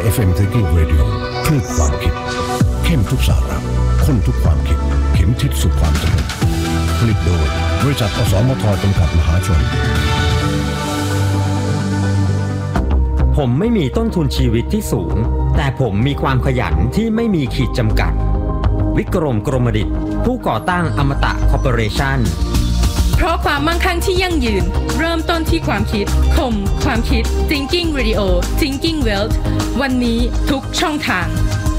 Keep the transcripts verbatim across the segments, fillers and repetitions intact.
เอฟ เอ็ม Thinking Radio คลื่นความคิดเข้มทุกสาระข้นทุกความคิดเข็มทิศสู่ความสงบผลิตโดยบริษัทอสมทจำกัดมหาชนผมไม่มีต้นทุนชีวิตที่สูงแต่ผมมีความขยันที่ไม่มีขีดจำกัดวิกรมกรมดิษฐ์ผู้ก่อตั้งอมตะคอร์ปอเรชั่นเพราะความมั่งคั่งที่ยั่งยืนเริ่มต้นที่ความคิดคมความคิด Thinking Radio Thinking Wealth วันนี้ทุกช่องทาง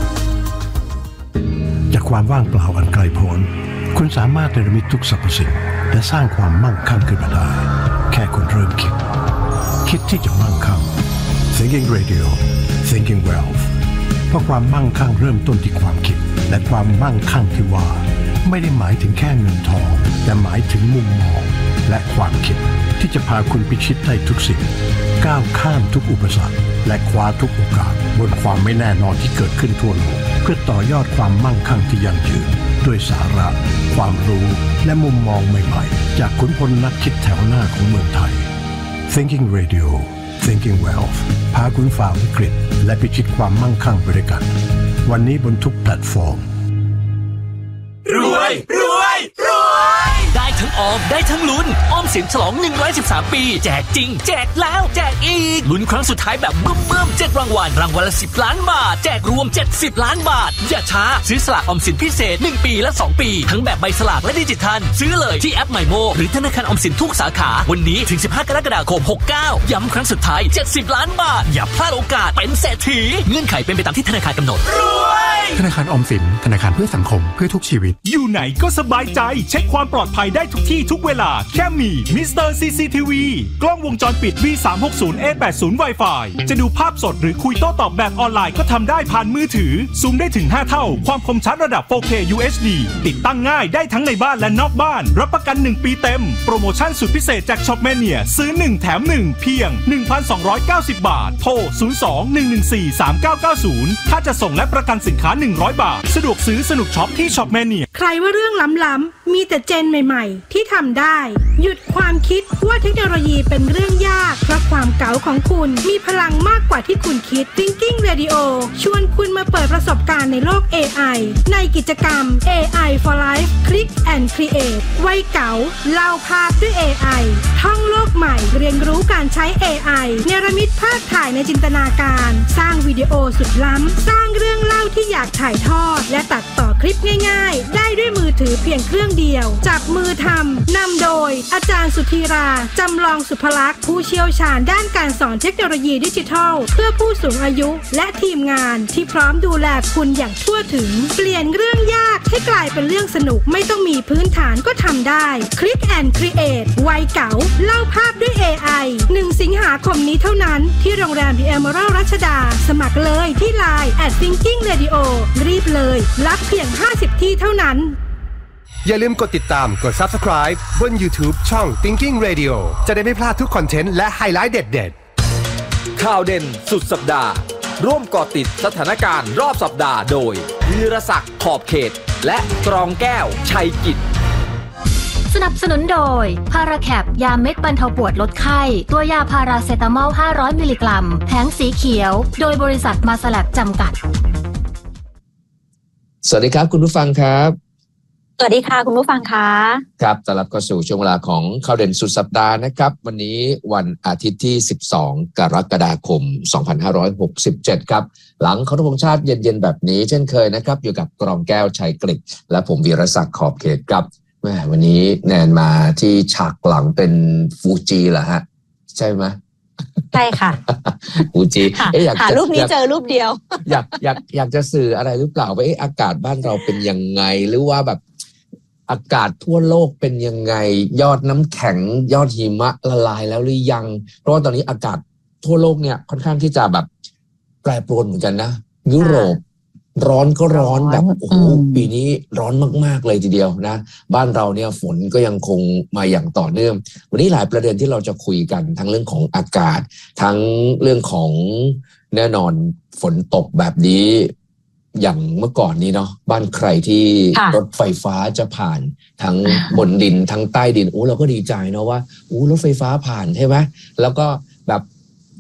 จากความว่างเปล่าอันไกลโพ้นคุณสามารถเนรมิตทุกสรรพสิ่งและสร้างความมั่งคั่งขึ้นมาได้แค่คุณเริ่มคิดคิดที่จะมั่งคั่ง Thinking Radio Thinking Wealth เพราะความมั่งคั่งเริ่มต้นที่ความคิดและความมั่งคั่งที่ว่าไม่ได้หมายถึงแค่เงินทองแต่หมายถึงมุมมองและความคิดที่จะพาคุณพิชิตได้ทุกสิ่งก้าวข้ามทุกอุปสรรคและคว้าทุกโอกาสบนความไม่แน่นอนที่เกิดขึ้นทั่วโลกเพื่อต่อยอดความมั่งคั่งที่ยั่งยืนด้วยสาระความรู้และมุมมองใหม่ๆจากขุนพลนักคิดแถวหน้าของเมืองไทย Thinking Radio Thinking Wealth พาคุณฝ่าวิกฤตและพิชิตความมั่งคั่งไปด้วยกันวันนี้บนทุกแพลตฟอร์มรวยรวยรวยได้ทั้งออมได้ทั้งลุ้นออมสินฉลองหนึ่งร้อยสิบสามปีแจกจริงแจกแล้วแจกอีกลุ้นครั้งสุดท้ายแบบบึ้มบึ้มเจ็ดรางวัลรางวัลละสิบล้านบาทแจกรวมเจ็ดสิบล้านบาทอย่าช้าซื้อสลากออมสินพิเศษหนึ่งปีและสองปีทั้งแบบใบสลากและดิจิทัลซื้อเลยที่แอป My Mo หรือธนาคารออมสินทุกสาขาวันนี้ถึงสิบห้ากรกฎาคมหกเก้าย้ำครั้งสุดท้ายเจ็ดสิบล้านบาทอย่าพลาดโอกาสเป็นเศรษฐีเงื่อนไขเป็นไปตามที่ธนาคารกำหนดรวยธนาคารออมสินธนาคารเพื่อสังคมเพื่อทุกชีวิตอยู่ไหนก็สบายใจเช็คความปลอดภัยได้ทุกที่ทุกเวลาแค่มี มิสเตอร์ ซี ซี ที วี กล้องวงจรปิด วี สามหกศูนย์ เอ แปดสิบ Wi-Fi จะดูภาพสดหรือคุยโต้ตอบแบบออนไลน์ก็ทำได้ผ่านมือถือซูมได้ถึงห้าเท่าความคมชัดระดับ โฟร์เค ยู เอช ดี ติดตั้งง่ายได้ทั้งในบ้านและนอกบ้านรับประกันหนึ่งปีเต็มโปรโมชั่นสุดพิเศษจาก Shopmania ซื้อหนึ่งแถมหนึ่งเพียง หนึ่งพันสองร้อยเก้าสิบ บาทโทรศูนย์ สอง หนึ่ง หนึ่ง สี่ สาม เก้า เก้า ศูนย์ถ้าจะส่งและประกันสินค้าหนึ่งร้อยบาทสะดวกซื้อสนุกช็อปที่ Shopmania ใครว่าเรื่องล้ำๆมีแต่เจนใหม่ๆที่ทำได้หยุดความคิดว่าเทคโนโลยีเป็นเรื่องยากเพราะความเก๋าของคุณมีพลังมากกว่าที่คุณคิด Thinking Radio ชวนคุณมาเปิดประสบการณ์ในโลก เอ ไอ ในกิจกรรม เอ ไอ for Life Click and Create วัยเก๋าเล่าภาพด้วย เอ ไอ ท่องโลกใหม่เรียนรู้การใช้ เอ ไอ เนรมิตภาพถ่ายในจินตนาการสร้างวิดีโอสุดล้ำสร้างเรื่องเล่าที่อยากถ่ายทอดและตัดต่อคลิปง่ายๆได้ด้วยมือถือเพียงเครื่องเดียวจับมือทำนำโดยอาจารย์สุธีราจำลองสุภลักษณ์ผู้เชี่ยวชาญด้านการสอนเทคโนโลยีดิจิทัลเพื่อผู้สูงอายุและทีมงานที่พร้อมดูแลคุณอย่างทั่วถึงเปลี่ยนเรื่องยากให้กลายเป็นเรื่องสนุกไม่ต้องมีพื้นฐานก็ทำได้ Click and Create วัยเก๋าเล่าภาพด้วย เอ ไอ หนึ่งสิงหาคมนี้เท่านั้นที่โรงแรม The Emerald รัชดาสมัครเลยที่ ไลน์ แอท Thinking Radio รีบเลยรับเพียงห้าสิบที่เท่านั้นอย่าลืมกดติดตามกด Subscribe บน YouTube ช่อง Thinking Radio จะได้ไม่พลาดทุกคอนเทนต์และไฮไลท์เด็ดๆข่าวเด่นสุดสัปดาห์ร่วมเกาะติดสถานการณ์รอบสัปดาห์โดยวีรศักดิ์ขอบเขตและกรองแก้วชัยกิจสนับสนุนโดยพาราแคปยาเม็ดบรรเทาปวดลดไข้ตัวยาพาราเซตามอลห้าร้อยมิลลิกรัมแผงสีเขียวโดยบริษัทมาสแลบจำกัดสวัสดีครับคุณผู้ฟังครับสวัสดีค่ะคุณผู้ฟังคะครับต้อนรับเข้าสู่ช่วงเวลาของข่าวเด่นสุดสัปดาห์นะครับวันนี้วันอาทิตย์ที่สิบสองกรกฎาคมสองพันห้าร้อยหกสิบเจ็ดครับหลังเคารพธงชาติเย็นๆแบบนี้เช่นเคยนะครับอยู่กับกรองแก้วชัยกฤษและผมวีรศักดิ์ขอบเขตครับแม่วันนี้แนนมาที่ฉากหลังเป็นฟูจิเหรอฮะใช่ไหมใช่ค่ะฟูจิเอ๊ะอยากหารูปนี้เจอรูปเดียวอยากอยากอยากจะสื่ออะไรหรือเปล่าว่าเอ๊ะอากาศบ้านเราเป็นยังไงหรือว่าแบบอากาศทั่วโลกเป็นยังไงยอดน้ำแข็งยอดหิมะละลายแล้วหรือยังเพราะว่าตอนนี้อากาศทั่วโลกเนี่ยค่อนข้างที่จะแบบแปรปรวนเหมือนกันนะยุโรปร้อนก็ร้อนแบบโอ้โหปีนี้ร้อนมากๆเลยทีเดียวนะบ้านเราเนี่ยฝนก็ยังคงมาอย่างต่อเนื่องวันนี้หลายประเด็นที่เราจะคุยกันทั้งเรื่องของอากาศทั้งเรื่องของแน่นอนฝนตกแบบนี้อย่างเมื่อก่อนนี้เนาะบ้านใครที่รถไฟฟ้าจะผ่านทั้งบนดินทั้งใต้ดินโอ้เราก็ดีใจเนาะว่าโอ้รถไฟฟ้าผ่านใช่ไหมแล้วก็แบบ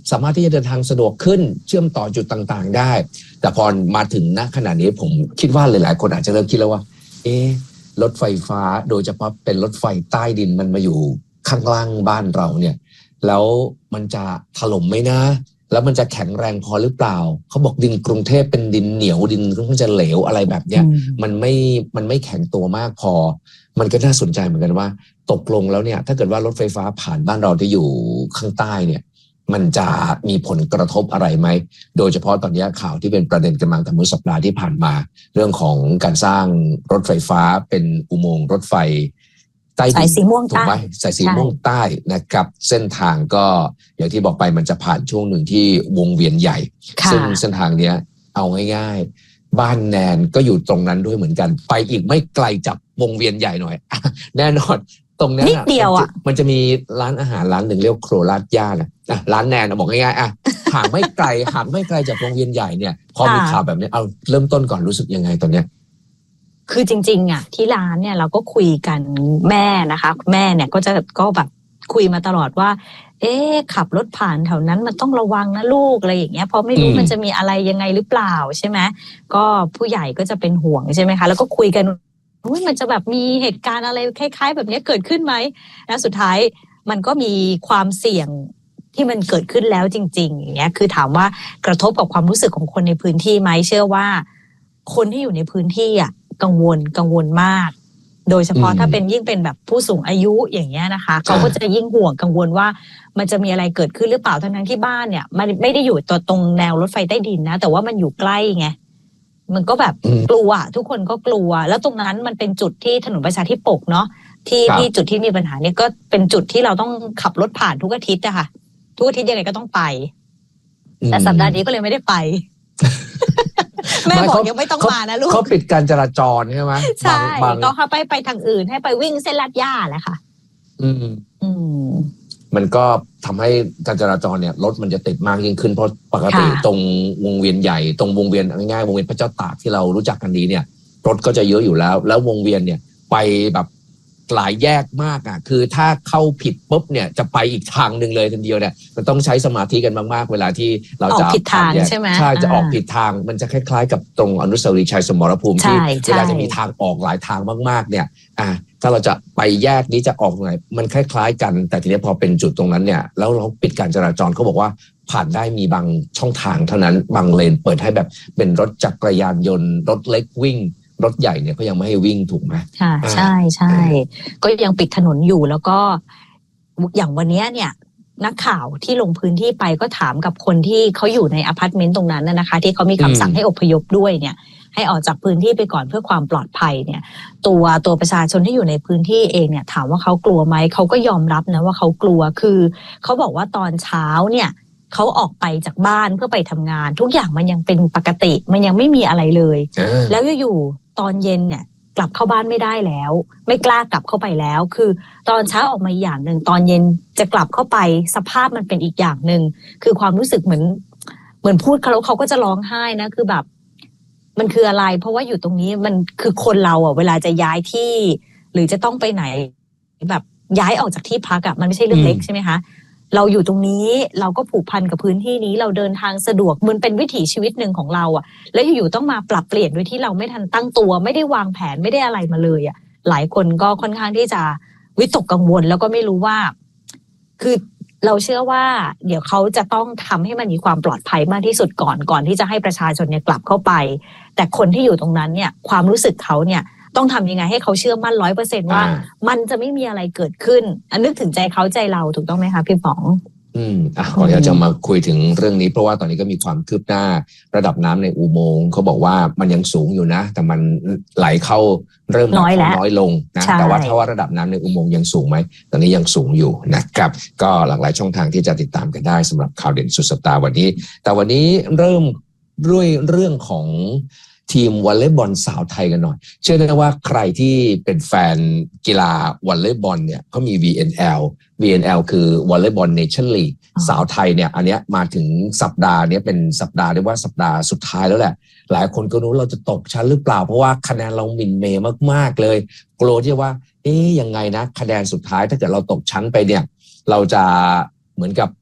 สามารถที่จะเดินทางสะดวกขึ้นเชื่อมต่อจุดต่างๆได้แต่พอมาถึงณขณะนี้ผมคิดว่าหลายๆคนอาจจะเริ่มคิดแล้วว่าเอ๊ะรถไฟฟ้าโดยเฉพาะเป็นรถไฟใต้ดินมันมาอยู่ข้างล่างบ้านเราเนี่ยแล้วมันจะถล่มไหมนะแล้วมันจะแข็งแรงพอหรือเปล่าเขาบอกดินกรุงเทพเป็นดินเหนียวดินมันจะเหลวอะไรแบบเนี้ยมันไม่มันไม่แข็งตัวมากพอมันก็น่าสนใจเหมือนกันว่าตกลงแล้วเนี่ยถ้าเกิดว่ารถไฟฟ้าผ่านบ้านเราที่อยู่ข้างใต้เนี่ยมันจะมีผลกระทบอะไรไหมโดยเฉพาะตอนนี้ข่าวที่เป็นประเด็นกันมาแต่เมื่อสัปดาห์ที่ผ่านมาเรื่องของการสร้างรถไฟฟ้าเป็นอุโมงค์รถไฟใต้ดินสายสีม่วงใต้สายสีม่วงใต้นะครับเส้นทางก็อย่างที่บอกไปมันจะผ่านช่วงหนึ่งที่วงเวียนใหญ่ซึ่งเส้นทางเนี้ยเอาง่ายๆบ้านแนนก็อยู่ตรงนั้นด้วยเหมือนกันไปอีกไม่ไกลจากวงเวียนใหญ่หน่อยแน่นอนตรงนี้นิดเดียวอ่ะมันจะมีร้านอาหารร้านหนึ่งเรียกโครราดย่านะร้านแนนบอกง่ายๆอ่ะห่างไม่ไกลห่างไม่ไกลจากวงเวียนใหญ่เนี่ยพอมีข่าวแบบนี้เอาเริ่มต้นก่อนรู้สึกยังไงตอนเนี้ยคือจริงๆอ่ะที่ร้านเนี่ยเราก็คุยกันแม่นะคะแม่เนี่ยก็จะก็แบบคุยมาตลอดว่าเอ๊ะขับรถผ่านแถวนั้นมันต้องระวังนะลูกอะไรอย่างเงี้ยเพราะไม่รู้มันจะมีอะไรยังไงหรือเปล่าใช่ไหมก็ผู้ใหญ่ก็จะเป็นห่วงใช่ไหมคะแล้วก็คุยกันว่ามันจะแบบมีเหตุการณ์อะไรคล้ายๆแบบนี้เกิดขึ้นไหมแล้วสุดท้ายมันก็มีความเสี่ยงที่มันเกิดขึ้นแล้วจริงๆอย่างเงี้ยคือถามว่ากระทบกับความรู้สึกของคนในพื้นที่ไหมเชื่อว่าคนที่อยู่ในพื้นที่อ่ะกังวลกังวลมากโดยเฉพาะถ้าเป็นยิ่งเป็นแบบผู้สูงอายุอย่างเงี้ยนะคะเขาก็จะยิ่งห่วงกังวลว่ามันจะมีอะไรเกิดขึ้นหรือเปล่าทั้งๆที่บ้านเนี่ยมันไม่ได้อยู่ตัวตรงแนวรถไฟใต้ดินนะแต่ว่ามันอยู่ใกล้ไงมันก็แบบกลัวทุกคนก็กลัวแล้วตรงนั้นมันเป็นจุดที่ถนนประชาธิปกเนาะที่ที่จุดที่มีปัญหาเนี่ยก็เป็นจุดที่เราต้องขับรถผ่านทุกอาทิตย์อะค่ะทุกอาทิตย์ยังไงก็ต้องไปแต่สัปดาห์นี้ก็เลยไม่ได้ไปแม่บอกยังไม่ต้องมานะลูกเขาปิดการจราจรใช่ไหมใช่ก็เข้าไปไปทางอื่นให้ไปวิ่งเส้นลาดย่าแหละค่ะอืมอืมมันก็ทำให้การจราจรเนี่ยรถมันจะติดมากยิ่งขึ้นเพราะปกติตรงวงเวียนใหญ่ตรงวงเวียนง่ายๆวงเวียนพระเจ้าตากที่เรารู้จักกันดีเนี่ยรถก็จะเยอะอยู่แล้วแล้ววงเวียนเนี่ยไปแบบหลายแยกมากอ่ะคือถ้าเข้าผิดปุ๊บเนี่ยจะไปอีกทางนึงเลยทันเดียวเนี่ยมันต้องใช้สมาธิกันมากๆเวลาที่เราจะออกผิดทางใช่ไหมใช่จะออกผิดทางมันจะคล้ายๆกับตรงอนุสาวรีย์ชัยสมรภูมิที่เวลาจะมีทางออกหลายทางมากๆเนี่ยอ่ะถ้าเราจะไปแยกนี้จะออกตรงไหนมันคล้ายๆกันแต่ทีนี้พอเป็นจุดตรงนั้นเนี่ยแล้วเราปิดการจราจรเขาบอกว่าผ่านได้มีบางช่องทางเท่านั้นบางเลนเปิดให้แบบเป็นรถจักรยานยนต์รถเล็กวิ่งรถใหญ่เนี่ยก็ยังไม่ให้วิ่งถูกไหมค่ะใช่ใช่ก็ยังปิดถนนอยู่แล้วก็อย่างวันนี้เนี่ยนักข่าวที่ลงพื้นที่ไปก็ถามกับคนที่เขาอยู่ในอพาร์ตเมนต์ตรงนั้นนะคะที่เขามีคำสั่งให้อพยพด้วยเนี่ยให้ออกจากพื้นที่ไปก่อนเพื่อความปลอดภัยเนี่ยตัวตัวประชาชนที่อยู่ในพื้นที่เองเนี่ยถามว่าเขากลัวไหมเขาก็ยอมรับนะว่าเขากลัวคือเขาบอกว่าตอนเช้าเนี่ยเขาออกไปจากบ้านเพื่อไปทำงานทุกอย่างมันยังเป็นปกติมันยังไม่มีอะไรเลยแล้วอยู่ตอนเย็นเนี่ยกลับเข้าบ้านไม่ได้แล้วไม่กล้ากลับเข้าไปแล้วคือตอนเช้าออกมาอย่างหนึ่งตอนเย็นจะกลับเข้าไปสภาพมันเป็นอีกอย่างหนึ่งคือความรู้สึกเหมือนเหมือนพูดเขาแล้วเขาก็จะร้องไห้นะคือแบบมันคืออะไรเพราะว่าอยู่ตรงนี้มันคือคนเราอ่ะเวลาจะย้ายที่หรือจะต้องไปไหนแบบย้ายออกจากที่พักอ่ะมันไม่ใช่เรื่องเล็กใช่ไหมคะเราอยู่ตรงนี้เราก็ผูกพันกับพื้นที่นี้เราเดินทางสะดวกมันเป็นวิถีชีวิตหนึ่งของเราอ่ะแล้วอยู่ๆต้องมาปรับเปลี่ยนโดยที่เราไม่ทันตั้งตัวไม่ได้วางแผนไม่ได้อะไรมาเลยอ่ะหลายคนก็ค่อนข้างที่จะวิตกกังวลแล้วก็ไม่รู้ว่าคือเราเชื่อว่าเดี๋ยวเขาจะต้องทำให้มันมีความปลอดภัยมากที่สุดก่อนก่อนที่จะให้ประชาชนเนี่ยกลับเข้าไปแต่คนที่อยู่ตรงนั้นเนี่ยความรู้สึกเขาเนี่ยต้องทำยังไงให้เขาเชื่อมั่นร้อยเปอร์เซ็นต์ว่ามันจะไม่มีอะไรเกิดขึ้นอันนึกถึงใจเขาใจเราถูกต้องไหมคะพี่ป๋องอืมอ่ะก่อนที่จะมาคุยถึงเรื่องนี้เพราะว่าตอนนี้ก็มีความคืบหน้าระดับน้ำในอุโมงค์เขาบอกว่ามันยังสูงอยู่นะแต่มันไหลเข้าเริ่มน้อยแล้วน้อยลงนะแต่ว่าถ้าว่าระดับน้ำในอุโมงค์ยังสูงไหมตอนนี้ยังสูงอยู่นะครับก็หลากหลายช่องทางที่จะติดตามกันได้สำหรับข่าวเด่นสุดสัปดาห์วันนี้แต่วันนี้เริ่มด้วยเรื่องของทีมวอลเลย์บอลสาวไทยกันหน่อยเชื่อได้ว่าใครที่เป็นแฟนกีฬาวอลเลย์บอลเนี่ยเขามี วี เอ็น แอล วี เอ็น แอล คือวอลเลย์บอลเนชั่นลีกสาวไทยเนี่ยอันเนี้ยมาถึงสัปดาห์นี้เป็นสัปดาห์เรียกว่าสัปดาห์สุดท้ายแล้วแหละหลายคนก็รู้เราจะตกชั้นหรือเปล่าเพราะว่าคะแนนเราหมิ่นเมย์มากๆเลยกลัวที่ว่าเอ๊ยยังไงนะคะแนนสุดท้ายถ้าเกิดเราตกชั้นไปเนี่ยเราจะเหมือนกับ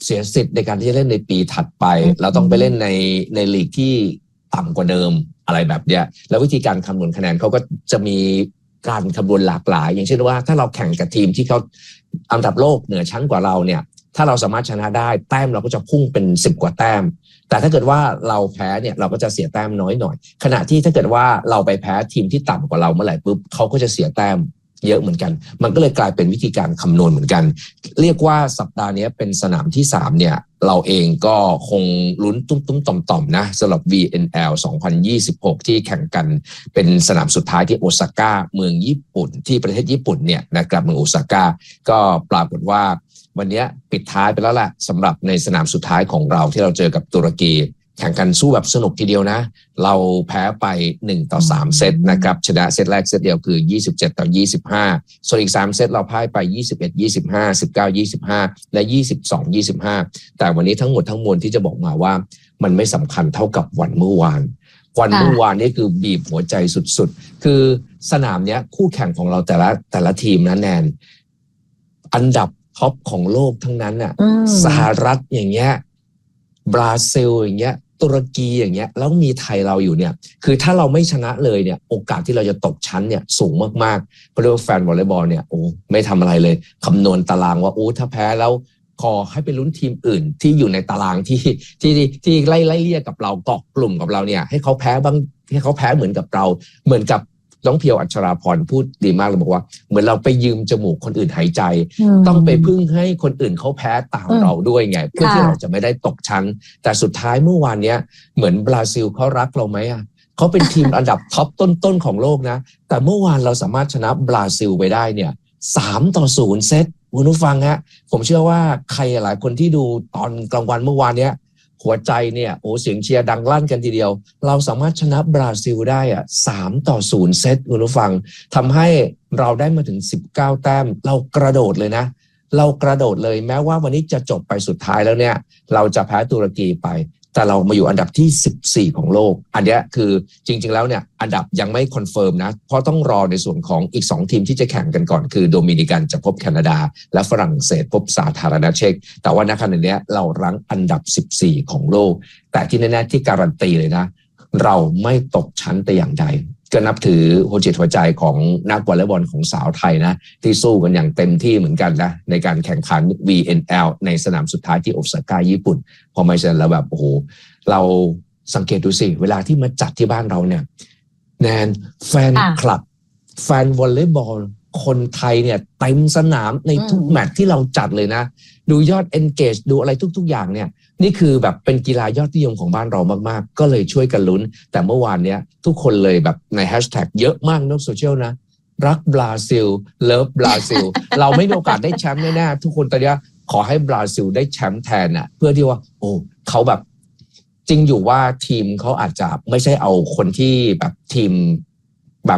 เสียสิทธิ์ในการที่จะเล่นในปีถัดไปเราต้องไปเล่นในในลีกที่ต่ำกว่าเดิมอะไรแบบเนี้ยแล้ววิธีการคำนวณคะแนนเขาก็จะมีการคำนวณหลากหลายอย่างเช่นว่าถ้าเราแข่งกับทีมที่เขาอันดับโลกเหนือชั้นกว่าเราเนี่ยถ้าเราสามารถชนะได้แต้มเราก็จะพุ่งเป็นสิบกว่าแต้มแต่ถ้าเกิดว่าเราแพ้เนี่ยเราก็จะเสียแต้มน้อยหน่อยขณะที่ถ้าเกิดว่าเราไปแพ้ทีมที่ต่ำกว่าเราเมื่อไหร่ปุ๊บเขาก็จะเสียแต้มเยอะเหมือนกันมันก็เลยกลายเป็นวิธีการคำนวณเหมือนกันเรียกว่าสัปดาห์นี้เป็นสนามที่สามเนี่ยเราเองก็คงลุ้นตุ้มๆต่อมๆนะสำหรับ วี เอ็น แอล สองพันยี่สิบหกที่แข่งกันเป็นสนามสุดท้ายที่โอซาก้าเมืองญี่ปุ่นที่ประเทศญี่ปุ่นเนี่ยนะครับเมืองโอซาก้าก็ปรากฏว่าวันนี้ปิดท้ายไปแล้วแหละสำหรับในสนามสุดท้ายของเราที่เราเจอกับตุรกีแข่งกันสู้แบบสนุกทีเดียวนะเราแพ้ไปหนึ่งต่อสามเซตนะครับชนะเซตแรกเซตเดียวคือยี่สิบเจ็ดต่อยี่สิบห้าส่วนอีกสามเซตเราพ่ายไปยี่สิบเอ็ด ยี่สิบห้า สิบเก้า ยี่สิบห้าและยี่สิบสอง ยี่สิบห้าแต่วันนี้ทั้งหมดทั้งมวลที่จะบอกมาว่ามันไม่สำคัญเท่ากับวันเมื่อวานวันเมื่อวานนี่คือบีบหัวใจสุดๆคือสนามเนี้ยคู่แข่งของเราแต่ละแต่ละทีมนะแนนอันดับท็อปของโลกทั้งนั้นน่ะสหรัฐอย่างเงี้ยบราซิลอย่างเงี้ยตุรกีอย่างเงี้ยแล้วมีไทยเราอยู่เนี่ยคือถ้าเราไม่ชนะเลยเนี่ยโอกาสที่เราจะตกชั้นเนี่ยสูงมากๆเพราะว่าแฟนวอลเลย์บอลเนี่ยโอ้ไม่ทำอะไรเลยคำนวณตารางว่าโอ้ถ้าแพ้แล้วขอให้ไปลุ้นทีมอื่นที่อยู่ในตารางที่ที่ที่ไล่ไล่เลี่ยกับเราเกาะกลุ่มกับเราเนี่ยให้เขาแพ้บ้างให้เขาแพ้เหมือนกับเราเหมือนกับน้องเพียวอัชราพรพูดดีมากเลยบอกว่าเหมือนเราไปยืมจมูกคนอื่นหายใจต้องไปพึ่งให้คนอื่นเขาแพ้ตามเราด้วยไงเพื่อที่เราจะไม่ได้ตกชั้นแต่สุดท้ายเมื่อวานเนี้ยเหมือนบราซิลเขารักเราไหมอ่ะเขาเป็นทีมอันดับท็อปต้นๆของโลกนะแต่เมื่อวานเราสามารถชนะบราซิลไปได้เนี่ยสามต่อศูนย์เซตคุณผู้ฟังฮะผมเชื่อว่าใครหลายคนที่ดูตอนกลางวันเมื่อวานเนี้ยหัวใจเนี่ยโอ้เสียงเชียร์ดังลั่นกันทีเดียวเราสามารถชนะบราซิลได้อ่ะสามต่อศูนย์เซตคุณผู้ฟังทำให้เราได้มาถึงสิบเก้าแต้มเรากระโดดเลยนะเรากระโดดเลยแม้ว่าวันนี้จะจบไปสุดท้ายแล้วเนี่ยเราจะแพ้ตุรกีไปแต่เรามาอยู่อันดับที่สิบสี่ของโลกอันนี้คือจริงๆแล้วเนี่ยอันดับยังไม่คอนเฟิร์มนะเพราะต้องรอในส่วนของอีกสองทีมที่จะแข่งกันก่อนคือโดมินิกันจะพบแคนาดาและฝรั่งเศสพบสาธารณรัฐเช็กแต่ว่าณขณะนี้เรารั้งอันดับสิบสี่ของโลกแต่ที่แน่ๆที่การันตีเลยนะเราไม่ตกชั้นแต่อย่างใดก็นับถือหัวจิตหัวใจของนักวอลเลย์บอลของสาวไทยนะที่สู้กันอย่างเต็มที่เหมือนกันนะในการแข่งขัน วี เอ็น แอล ในสนามสุดท้ายที่โอซาก้าญี่ปุ่นพอไม่เช่นแล้วแบบโอ้โหเราสังเกตดูสิเวลาที่มาจัดที่บ้านเราเนี่ยแนนแฟนคลับแฟนวอลเลย์บอลคนไทยเนี่ยเต็มสนามในทุกแมตช์ที่เราจัดเลยนะดูยอด engage ดูอะไรทุกๆอย่างเนี่ยนี่คือแบบเป็นกีฬายอดนิยมของบ้านเรามากๆก็เลยช่วยกันลุ้นแต่เมื่อวานเนี้ยทุกคนเลยแบบในแฮชแท็กเยอะมากในโซเชียลนะรักบราซิลเลิฟบราซิล เราไม่มีโอกาสได้แชมป์แน่ๆทุกคนตอนนี้ขอให้บราซิลได้แชมป์แทนน่ะเพื่อที่ว่าโอ้เขาแบบจริงอยู่ว่าทีมเขาอาจจะไม่ใช่เอาคนที่แบบทีม